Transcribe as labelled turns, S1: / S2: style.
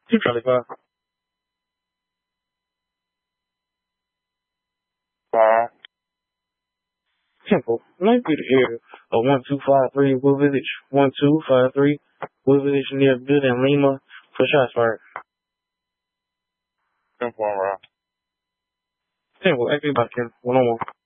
S1: Two Charlie 5. Temple. Might be the area of 1253 Wood Village. 1253 Wood Village near Building Lima for shots fired.
S2: Temple, right?
S1: Temple, active by 10. 1-on-1.